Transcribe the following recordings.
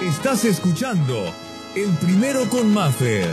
Estás escuchando El Primero con Maffer.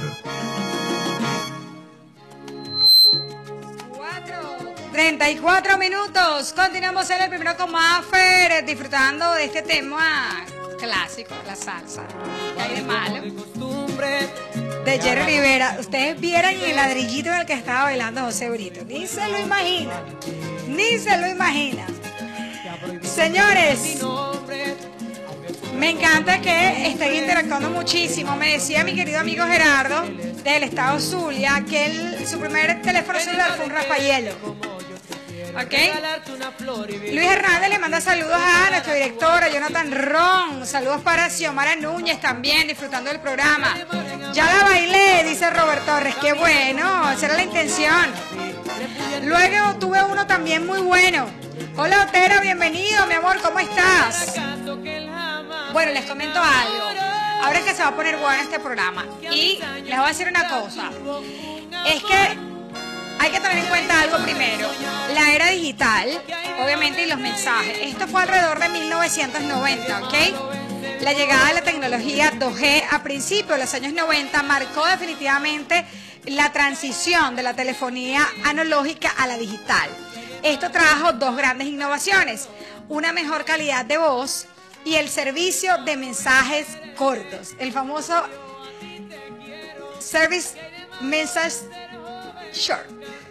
34 minutos. Continuamos en El Primero con Maffer, disfrutando de este tema clásico, la salsa. ¿Qué hay de malo? De Jerry Rivera. Ustedes vieran el ladrillito en el que estaba bailando José Brito. Ni se lo imaginan. Ni se lo imaginan. Señores, me encanta que estén interactuando muchísimo. Me decía mi querido amigo Gerardo del estado Zulia que su primer teléfono celular fue un Rafaelo. ¿Ok? Luis Hernández le manda saludos a nuestro director, a Jonathan Ron. Saludos para Xiomara Núñez también, disfrutando del programa. Ya la bailé, dice Robert Torres. Qué bueno, esa era la intención. Luego tuve uno también muy bueno. Hola Otero, bienvenido, mi amor, ¿cómo estás? Bueno, les comento algo. Ahora es que se va a poner bueno este programa. Y les voy a decir una cosa. Es que hay que tener en cuenta algo primero. La era digital, obviamente, y los mensajes. Esto fue alrededor de 1990, ¿ok? La llegada de la tecnología 2G a principios de los años 90 marcó definitivamente la transición de la telefonía analógica a la digital. Esto trajo dos grandes innovaciones. Una mejor calidad de voz y el servicio de mensajes cortos. El famoso Service Message Short.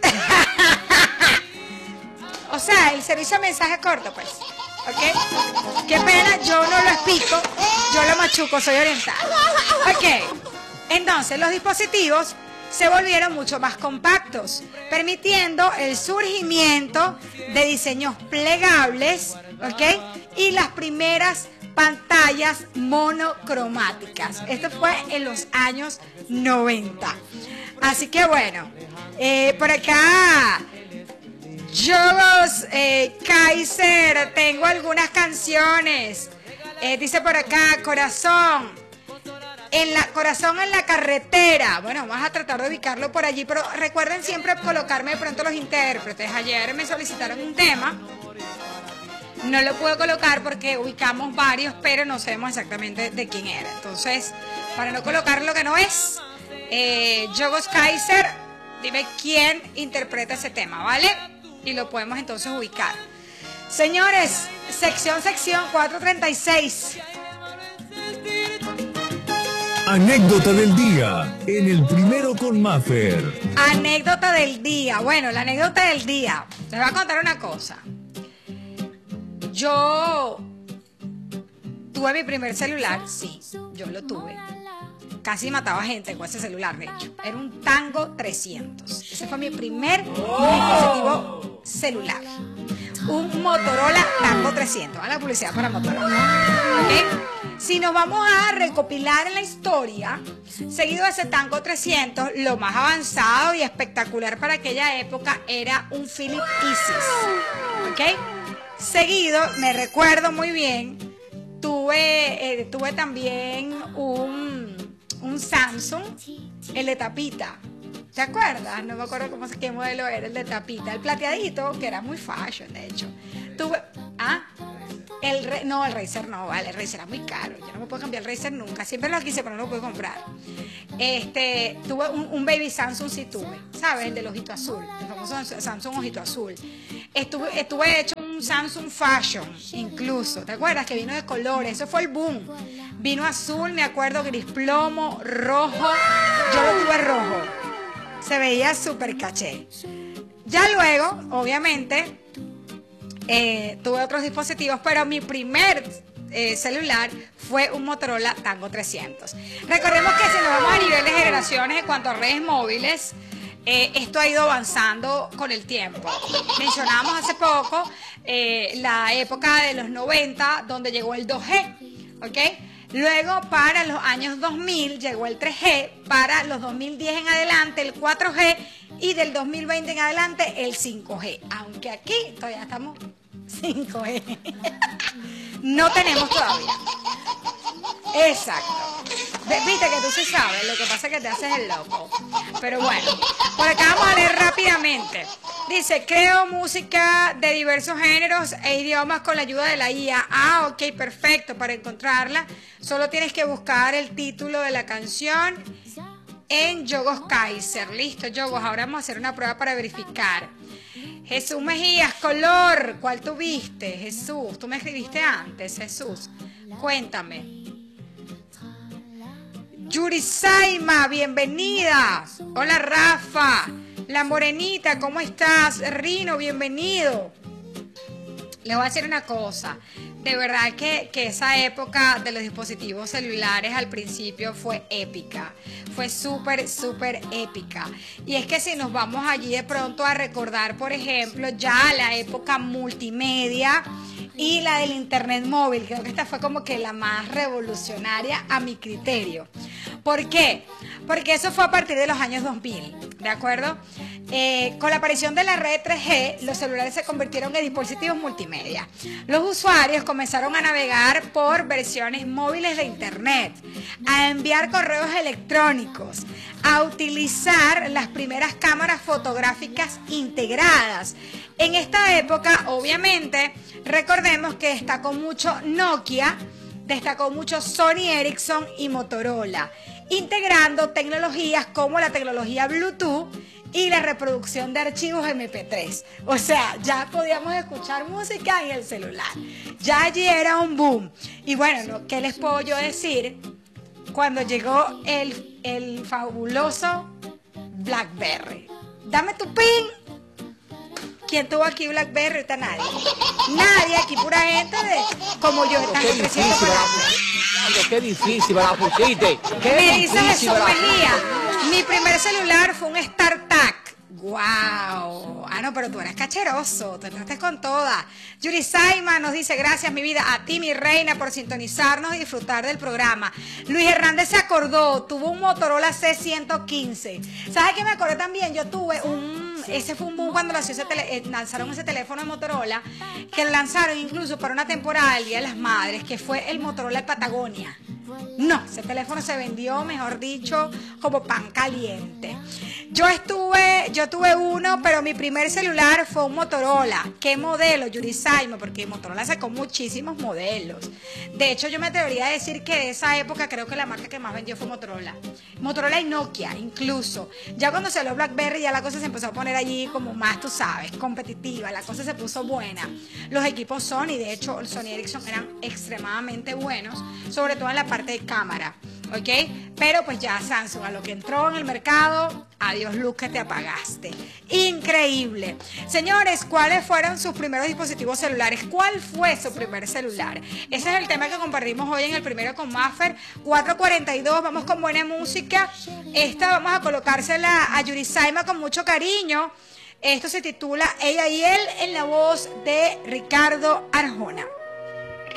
O sea, el servicio de mensaje corto, pues. ¿Ok? Qué pena, yo no lo explico, yo lo machuco, soy oriental. Ok. Entonces, los dispositivos se volvieron mucho más compactos, permitiendo el surgimiento de diseños plegables, ¿ok? Y las primeras pantallas monocromáticas. Esto fue en los años 90. Así que bueno, por acá, Jogos Kaiser, tengo algunas canciones. Dice por acá, Corazón en la carretera. Bueno, vamos a tratar de ubicarlo por allí, pero recuerden siempre colocarme de pronto los intérpretes. Ayer me solicitaron un tema. No lo puedo colocar porque ubicamos varios, pero no sabemos exactamente de quién era. Entonces, para no colocar lo que no es, Jogos Kaiser, dime quién interpreta ese tema, ¿vale? Y lo podemos entonces ubicar. Señores, sección 436. Anécdota del día en El Primero con Maffer. Anécdota del día. Bueno, la anécdota del día. Les voy a contar una cosa. Yo tuve mi primer celular, sí, yo lo tuve. Casi mataba gente con ese celular, de hecho. Era un Tango 300. Ese fue mi primer dispositivo celular. Un Motorola Tango 300. ¿Vale? La publicidad para Motorola. ¿Ok? Si nos vamos a recopilar en la historia, seguido de ese Tango 300, lo más avanzado y espectacular para aquella época era un Philips Isis. ¿Ok? Seguido, me recuerdo muy bien, tuve también un Samsung, el de tapita. ¿Te acuerdas? No me acuerdo qué modelo era, el de tapita. El plateadito, que era muy fashion, de hecho. Tuve... No, el Razer no, vale, el Razer era muy caro. Yo no me puedo cambiar el Razer nunca. Siempre lo quise, pero no lo puedo comprar. Tuve un baby Samsung, sí tuve, ¿sabes? El del ojito azul, el famoso Samsung ojito azul. Estuve hecho un Samsung Fashion, incluso. ¿Te acuerdas? Que vino de colores. Eso fue el boom. Vino azul, me acuerdo, gris plomo, rojo. Yo lo tuve rojo. Se veía súper caché. Ya luego, obviamente, tuve otros dispositivos, pero mi primer celular fue un Motorola Tango 300. Recordemos que si nos vamos a nivel de generaciones en cuanto a redes móviles, esto ha ido avanzando con el tiempo. Mencionamos hace poco la época de los 90, donde llegó el 2G, ¿ok? Luego, para los años 2000, llegó el 3G, para los 2010 en adelante, el 4G, y del 2020 en adelante, el 5G. Aunque aquí todavía estamos 5G. No tenemos todavía. Exacto. Viste que tú sí sabes, lo que pasa es que te haces el loco. Pero bueno, por acá vamos a leer rápidamente. Dice, creo música de diversos géneros e idiomas con la ayuda de la IA. Ah, ok, perfecto. Para encontrarla, solo tienes que buscar el título de la canción en Yogos Kaiser. Listo, Yogos. Ahora vamos a hacer una prueba para verificar. Jesús Mejías, color. ¿Cuál tuviste? Jesús, tú me escribiste antes, Jesús. Cuéntame. Yurisaima, bienvenida. Hola, Rafa. La Morenita, ¿cómo estás? Rino, bienvenido. Les voy a decir una cosa. De verdad que esa época de los dispositivos celulares al principio fue épica. Fue súper, súper épica. Y es que si nos vamos allí de pronto a recordar, por ejemplo, ya la época multimedia y la del internet móvil, creo que esta fue como que la más revolucionaria a mi criterio. ¿Por qué? Porque eso fue a partir de los años 2000, ¿de acuerdo? Con la aparición de la red 3G, los celulares se convirtieron en dispositivos multimedia. Los usuarios comenzaron a navegar por versiones móviles de internet, a enviar correos electrónicos, a utilizar las primeras cámaras fotográficas integradas. En esta época, obviamente, recordemos que destacó mucho Nokia, destacó mucho Sony Ericsson y Motorola, integrando tecnologías como la tecnología Bluetooth y la reproducción de archivos MP3. O sea, ya podíamos escuchar música en el celular. Ya allí era un boom. Y bueno, ¿qué les puedo yo decir? Cuando llegó el fabuloso BlackBerry. Dame tu pin. ¿Quién tuvo aquí BlackBerry? Ahorita nadie. Nadie, aquí pura gente como yo. Están ofreciendo Qué difícil, la pusiste. Me dice Jesús Mejía, mi primer celular fue un StarTAC. ¡Wow! Ah, no, pero tú eres cacheroso, te trates con toda. Yuri Saima nos dice, gracias mi vida, a ti mi reina por sintonizarnos y disfrutar del programa. Luis Hernández se acordó, tuvo un Motorola C115. ¿Sabes qué me acordé también? Yo tuve ese fue un boom cuando lanzaron ese teléfono de Motorola, que lo lanzaron incluso para una temporada del Día de las Madres, que fue el Motorola Patagonia. No, ese teléfono se vendió, mejor dicho, como pan caliente. Yo tuve uno, pero mi primer celular fue un Motorola. ¿Qué modelo? Yuri Saima, porque Motorola sacó muchísimos modelos. De hecho, yo me atrevería a decir que de esa época creo que la marca que más vendió fue Motorola. Motorola y Nokia, incluso. Ya cuando salió BlackBerry, ya la cosa se empezó a poner allí como más, tú sabes, competitiva. La cosa se puso buena. Los equipos Sony, de hecho, el Sony Ericsson eran extremadamente buenos, sobre todo en la parte de cámara. ¿Ok? Pero pues ya Samsung, a lo que entró en el mercado, adiós luz que te apagaste. Increíble. Señores, ¿cuáles fueron sus primeros dispositivos celulares? ¿Cuál fue su primer celular? Ese es el tema que compartimos hoy en el primero con Maffer. 4:42, vamos con buena música. Esta vamos a colocársela a Yuri Saima con mucho cariño. Esto se titula Ella y Él, en la voz de Ricardo Arjona.